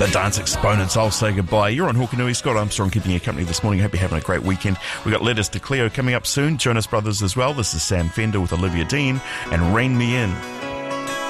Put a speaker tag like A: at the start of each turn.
A: The dance exponents, I'll say goodbye. You're on Hokanui. Scott Armstrong keeping you company this morning. Hope you're having a great weekend. We've got Letters to Cleo coming up soon. Jonas Brothers as well. This is Sam Fender with Olivia Dean and Rain Me In.